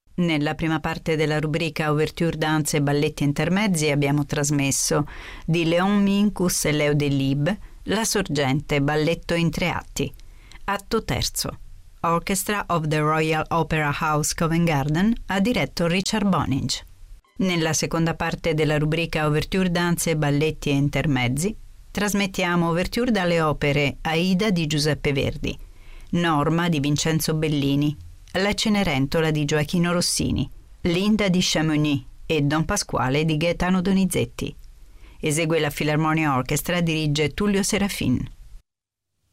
Nella prima parte della rubrica Ouverture, danze e balletti intermezzi abbiamo trasmesso di Léon Minkus e Leo Delibes La Sorgente, balletto in 3 atti. Atto terzo. Orchestra of the Royal Opera House Covent Garden ha diretto Richard Boninge. Nella seconda parte della rubrica Ouverture, danze, balletti e intermezzi trasmettiamo Ouverture dalle opere Aida di Giuseppe Verdi, Norma di Vincenzo Bellini, La Cenerentola di Gioachino Rossini, Linda di Chamonix e Don Pasquale di Gaetano Donizetti. Esegue la Philharmonia Orchestra, dirige Tullio Serafin.